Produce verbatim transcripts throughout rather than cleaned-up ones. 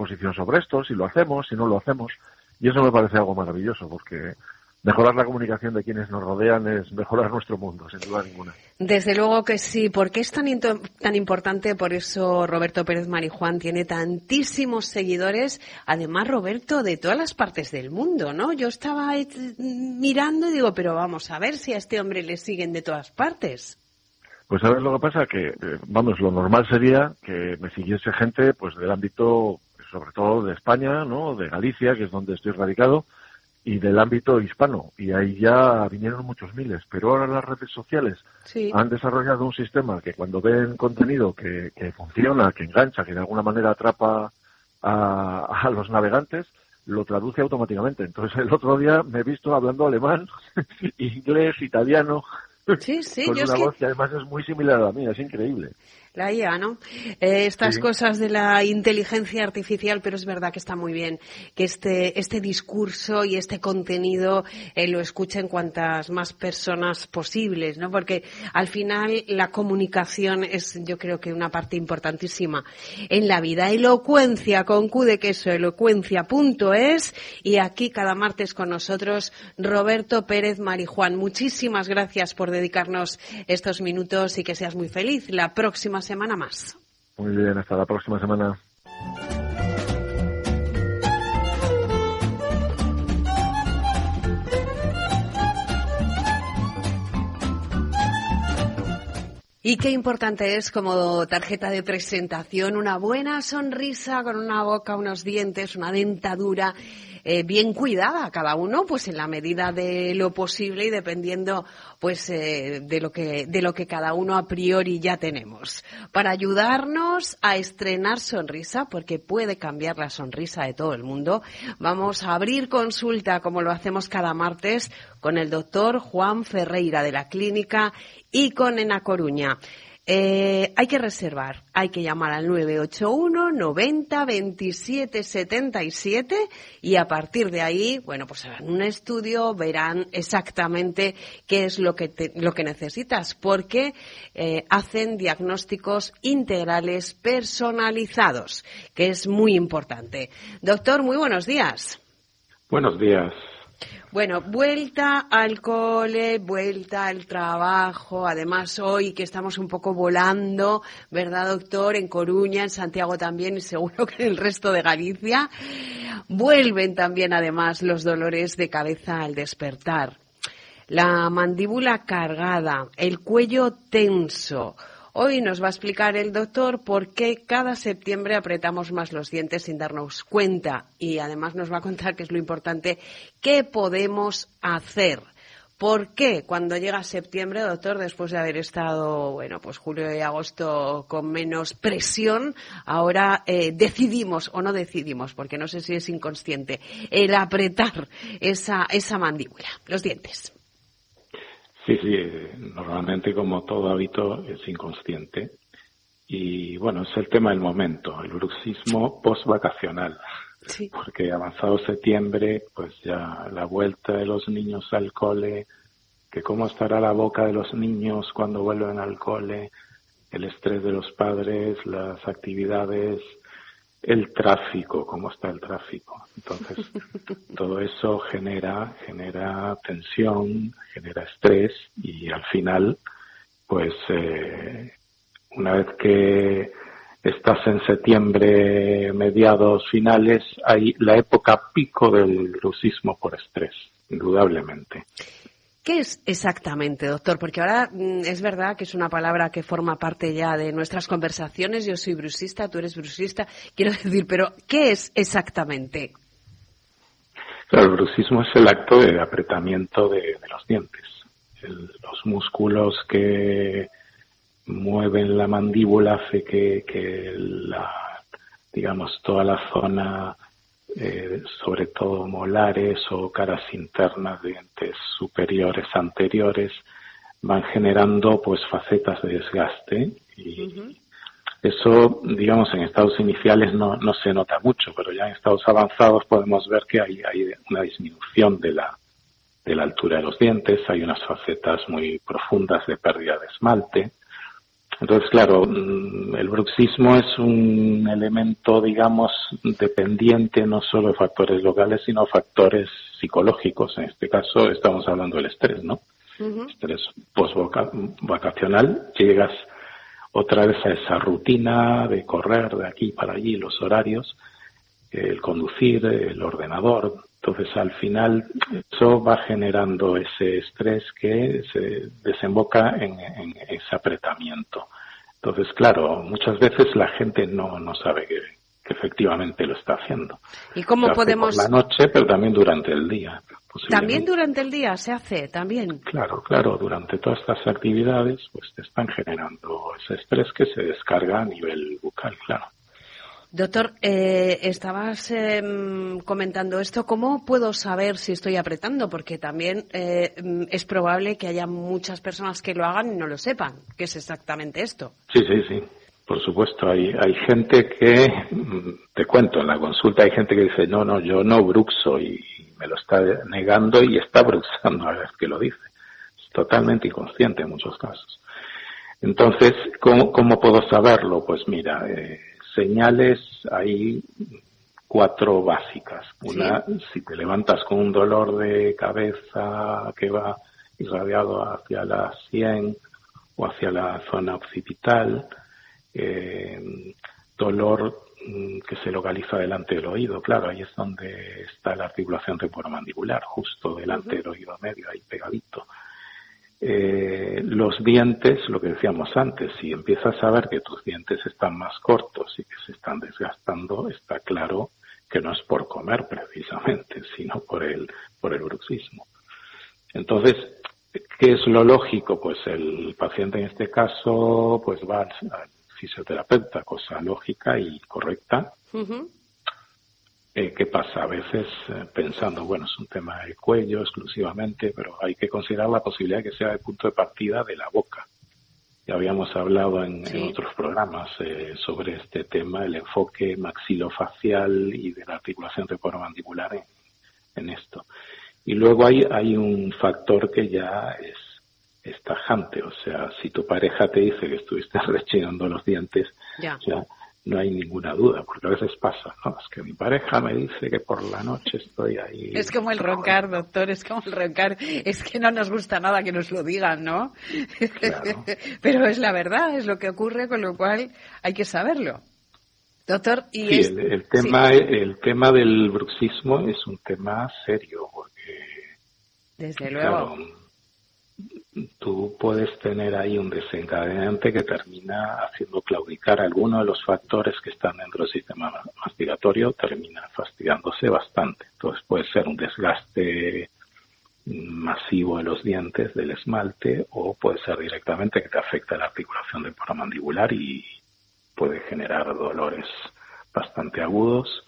posición sobre esto, si lo hacemos, si no lo hacemos, y eso me parece algo maravilloso, porque mejorar la comunicación de quienes nos rodean es mejorar nuestro mundo, sin duda ninguna. Desde luego que sí. ¿Por qué es tan, tan importante? Por eso Roberto Pérez Marijuán tiene tantísimos seguidores. Además, Roberto, de todas las partes del mundo, ¿no? Yo estaba mirando y digo, pero vamos a ver si a este hombre le siguen de todas partes. Pues ¿sabes lo que pasa? Que, vamos, lo normal sería que me siguiese gente pues del ámbito, sobre todo de España, ¿no? De Galicia, que es donde estoy radicado, y del ámbito hispano, y ahí ya vinieron muchos miles, pero ahora las redes sociales sí. han desarrollado un sistema que cuando ven contenido que, que funciona, que engancha, que de alguna manera atrapa a, a los navegantes, lo traduce automáticamente. Entonces el otro día me he visto hablando alemán, inglés, italiano, sí, sí, con yo una es que... voz que además es muy similar a la mía, es increíble. La I A, ¿no? Eh, estas sí. cosas de la inteligencia artificial, pero es verdad que está muy bien que este este discurso y este contenido eh, lo escuchen cuantas más personas posibles, ¿no? Porque al final la comunicación es, yo creo que una parte importantísima en la vida. Elocuencia con Q de queso, elocuencia punto es, y aquí cada martes con nosotros Roberto Pérez Marijuán. Muchísimas gracias por dedicarnos estos minutos y que seas muy feliz. La próxima semana más. Muy bien, hasta la próxima semana. Y qué importante es como tarjeta de presentación una buena sonrisa con una boca, unos dientes, una dentadura eh, bien cuidada, cada uno pues en la medida de lo posible y dependiendo pues eh, de lo que de lo que cada uno a priori ya tenemos, para ayudarnos a estrenar sonrisa, porque puede cambiar la sonrisa de todo el mundo. Vamos a abrir consulta como lo hacemos cada martes con el doctor Juan Ferreira de la Clínica Icon en A Coruña. Eh, hay que reservar, hay que llamar al nueve ocho uno noventa veintisiete setenta y siete y a partir de ahí, bueno, pues harán un estudio, verán exactamente qué es lo que te, lo que necesitas, porque eh, hacen diagnósticos integrales personalizados, que es muy importante. Doctor, muy buenos días. Buenos días. Bueno, vuelta al cole, vuelta al trabajo, además hoy que estamos un poco volando, ¿verdad, doctor? En Coruña, en Santiago también y seguro que en el resto de Galicia. Vuelven también además los dolores de cabeza al despertar. La mandíbula cargada, el cuello tenso. Hoy nos va a explicar el doctor por qué cada septiembre apretamos más los dientes sin darnos cuenta y además nos va a contar, que es lo importante, qué podemos hacer. ¿Por qué cuando llega septiembre, doctor, después de haber estado, bueno, pues julio y agosto con menos presión, ahora eh, decidimos o no decidimos, porque no sé si es inconsciente, el apretar esa, esa mandíbula, los dientes? Sí, sí, normalmente como todo hábito es inconsciente y bueno, es el tema del momento, el bruxismo post-vacacional, sí. Porque avanzado septiembre, pues ya la vuelta de los niños al cole, que cómo estará la boca de los niños cuando vuelven al cole, el estrés de los padres, las actividades, el tráfico, cómo está el tráfico. Entonces, todo eso genera, genera tensión, genera estrés y al final, pues, eh, una vez que estás en septiembre, mediados, finales, hay la época pico del bruxismo por estrés, indudablemente. ¿Qué es exactamente, doctor? Porque ahora es verdad que es una palabra que forma parte ya de nuestras conversaciones. Yo soy bruxista, tú eres bruxista. Quiero decir, pero ¿qué es exactamente? Claro, el bruxismo es el acto de apretamiento de, de los dientes. El, los músculos que mueven la mandíbula hace que, que la, digamos, toda la zona, Eh, sobre todo molares o caras internas, dientes superiores, anteriores, van generando pues facetas de desgaste y uh-huh. Eso, digamos, en estados iniciales no, no se nota mucho, pero ya en estados avanzados podemos ver que hay, hay una disminución de la, de la altura de los dientes, hay unas facetas muy profundas de pérdida de esmalte, Entonces, claro, el bruxismo es un elemento, digamos, dependiente no solo de factores locales, sino factores psicológicos. En este caso estamos hablando del estrés, ¿no? Uh-huh. Estrés post-vacacional. Llegas otra vez a esa rutina de correr de aquí para allí, los horarios, el conducir, el ordenador. Entonces, al final, eso va generando ese estrés que se desemboca en, en ese apretamiento. Entonces, claro, muchas veces la gente no, no sabe que, que efectivamente lo está haciendo. ¿Y cómo se podemos...? Por la noche, pero también durante el día. ¿También durante el día se hace? ¿También? Claro, claro. Durante todas estas actividades, pues te están generando ese estrés que se descarga a nivel bucal, claro. Doctor, eh, estabas eh, comentando esto. ¿Cómo puedo saber si estoy apretando? Porque también eh, es probable que haya muchas personas que lo hagan y no lo sepan. ¿Qué es exactamente esto? Sí, sí, sí. Por supuesto, hay hay gente que, te cuento, en la consulta hay gente que dice, no, no, yo no bruxo, y me lo está negando y está bruxando a la vez que lo dice. Es totalmente inconsciente en muchos casos. Entonces, ¿cómo, cómo puedo saberlo? Pues mira, eh, señales hay cuatro básicas. Una, sí. Si te levantas con un dolor de cabeza que va irradiado hacia la sien o hacia la zona occipital, eh, dolor mm, que se localiza delante del oído, claro, ahí es donde está la articulación temporomandibular, justo delante uh-huh. del oído medio, ahí pegadito. Eh, los dientes, lo que decíamos antes, si empiezas a ver que tus dientes están más cortos y que se están desgastando, está claro que no es por comer precisamente, sino por el, por el bruxismo. Entonces, ¿qué es lo lógico? Pues el paciente en este caso pues va al, al fisioterapeuta, cosa lógica y correcta. Uh-huh. Eh, ¿Qué pasa? A veces eh, pensando, bueno, es un tema de cuello exclusivamente, pero hay que considerar la posibilidad de que sea el punto de partida de la boca. Ya habíamos hablado en, sí. en otros programas eh, sobre este tema, el enfoque maxilofacial y de la articulación temporomandibular en, en esto. Y luego hay, hay un factor que ya es, es tajante, o sea, si tu pareja te dice que estuviste rechinando los dientes, ya. o sea, no hay ninguna duda, porque a veces pasa, ¿no? Es que mi pareja me dice que por la noche estoy ahí. Es como el roncar, doctor, es como el roncar. Es que no nos gusta nada que nos lo digan, ¿no? Claro. Pero es la verdad, es lo que ocurre, con lo cual hay que saberlo. Doctor, y sí, es... el, el tema sí. el tema del bruxismo es un tema serio, porque desde luego. Claro, tú puedes tener ahí un desencadenante que termina haciendo claudicar alguno de los factores que están dentro del sistema mastigatorio, termina fastidiándose bastante. Entonces puede ser un desgaste masivo de los dientes, del esmalte, o puede ser directamente que te afecta la articulación temporomandibular y puede generar dolores bastante agudos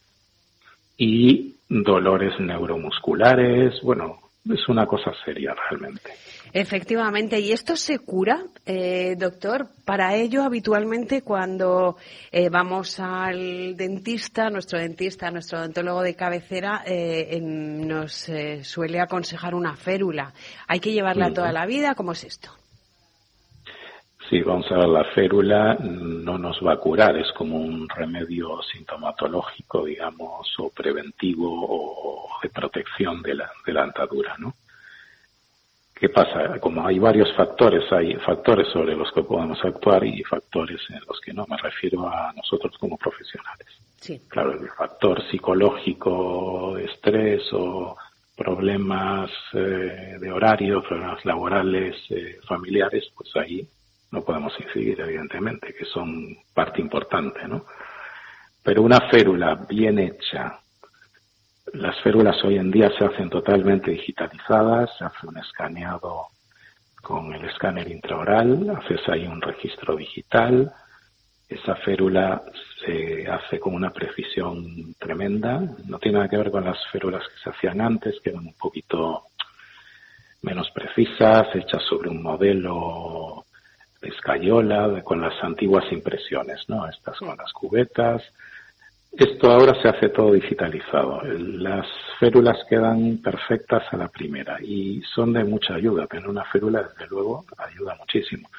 y dolores neuromusculares, bueno, es una cosa seria realmente. Efectivamente. ¿Y esto se cura, eh, doctor? Para ello, habitualmente, cuando eh, vamos al dentista, nuestro dentista, nuestro odontólogo de cabecera, eh, en, nos eh, suele aconsejar una férula. ¿Hay que llevarla uh-huh. toda la vida? ¿Cómo es esto? Sí, vamos a ver, la férula no nos va a curar, es como un remedio sintomatológico, digamos, o preventivo o de protección de la, de la dentadura, ¿no? ¿Qué pasa? Como hay varios factores, hay factores sobre los que podemos actuar y factores en los que no, me refiero a nosotros como profesionales. Sí. Claro, el factor psicológico, estrés o problemas eh, de horario, problemas laborales, eh, familiares, pues ahí no podemos incidir, evidentemente, que son parte importante, ¿no? Pero una férula bien hecha, las férulas hoy en día se hacen totalmente digitalizadas, se hace un escaneado con el escáner intraoral, haces ahí un registro digital, esa férula se hace con una precisión tremenda, no tiene nada que ver con las férulas que se hacían antes, que eran un poquito menos precisas, hechas sobre un modelo de escayola, con las antiguas impresiones, ¿no? Estas con las cubetas. Esto ahora se hace todo digitalizado. Las férulas quedan perfectas a la primera y son de mucha ayuda. Tener una férula, desde luego, ayuda muchísimo.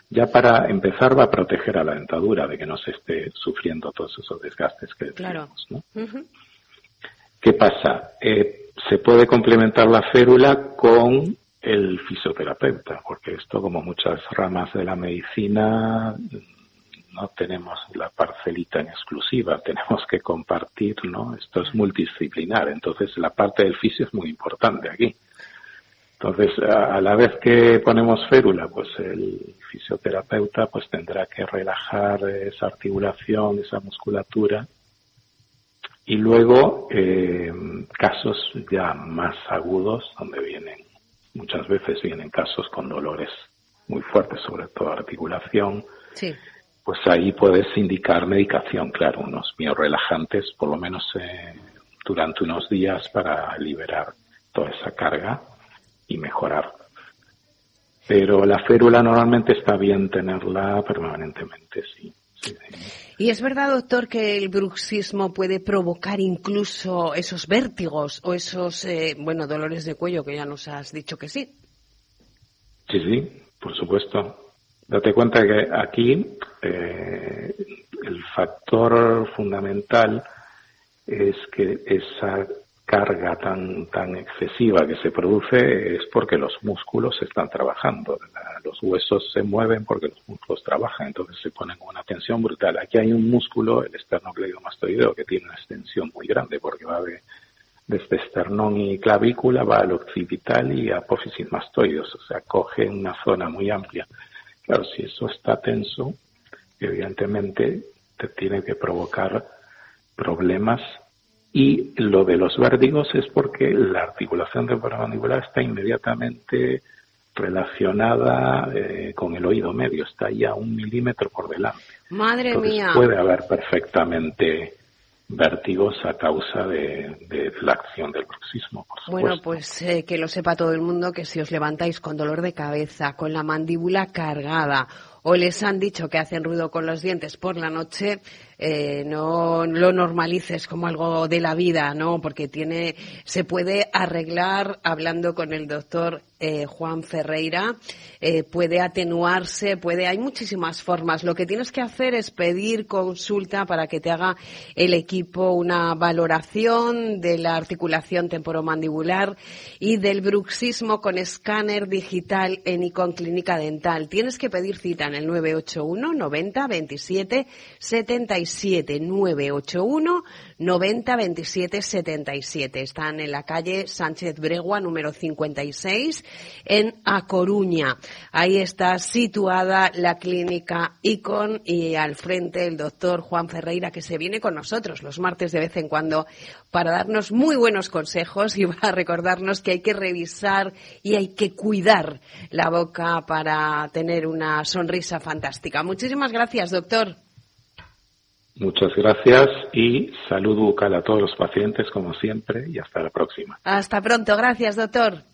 Ya para empezar va a proteger a la dentadura de que no se esté sufriendo todos esos desgastes que decíamos, ¿no? Uh-huh. ¿Qué pasa? Eh, se puede complementar la férula con el fisioterapeuta, porque esto, como muchas ramas de la medicina, no tenemos la parcelita en exclusiva, tenemos que compartir, ¿no? Esto es multidisciplinar, entonces la parte del fisio es muy importante aquí. Entonces, a la vez que ponemos férula, pues el fisioterapeuta pues tendrá que relajar esa articulación, esa musculatura. Y luego, eh, casos ya más agudos, donde vienen, muchas veces vienen casos con dolores muy fuertes, sobre todo articulación. Sí. Pues ahí puedes indicar medicación, claro, unos miorrelajantes, por lo menos eh, durante unos días para liberar toda esa carga y mejorar. Pero la férula normalmente está bien tenerla permanentemente, sí. sí, sí. Y es verdad, doctor, que el bruxismo puede provocar incluso esos vértigos o esos, eh, bueno, dolores de cuello, que ya nos has dicho que sí. Sí, sí, por supuesto. Date cuenta que aquí eh, el factor fundamental es que esa carga tan tan excesiva que se produce es porque los músculos están trabajando, la, los huesos se mueven porque los músculos trabajan, entonces se ponen con una tensión brutal. Aquí hay un músculo, el esternocleidomastoideo, que tiene una extensión muy grande porque va de, desde esternón y clavícula, va al occipital y apófisis mastoides, o sea, coge una zona muy amplia. Claro, si eso está tenso, evidentemente te tiene que provocar problemas. Y lo de los vértigos es porque la articulación temporomandibular está inmediatamente relacionada eh, con el oído medio, está ya un milímetro por delante. ¡Madre Entonces, mía! Puede haber perfectamente vértigos a causa de, de la acción del bruxismo, por supuesto. Bueno, pues eh, que lo sepa todo el mundo que si os levantáis con dolor de cabeza, con la mandíbula cargada, o les han dicho que hacen ruido con los dientes por la noche, eh, no lo normalices como algo de la vida, ¿no? Porque tiene, se puede arreglar hablando con el doctor eh, Juan Ferreira, eh, puede atenuarse, puede, hay muchísimas formas. Lo que tienes que hacer es pedir consulta para que te haga el equipo una valoración de la articulación temporomandibular y del bruxismo con escáner digital en Icon Clínica Dental. Tienes que pedir cita en el nueve ocho uno noventa veintisiete setenta y siete, nueve ocho uno noventa veintisiete setenta y siete. Están en la calle Sánchez Bregua, número cincuenta y seis, en A Coruña. Ahí está situada la clínica Icon y al frente el doctor Juan Ferreira, que se viene con nosotros los martes de vez en cuando para darnos muy buenos consejos y para recordarnos que hay que revisar y hay que cuidar la boca para tener una sonrisa fantástica. Muchísimas gracias, doctor. Muchas gracias y salud bucal a todos los pacientes, como siempre, y hasta la próxima. Hasta pronto. Gracias, doctor.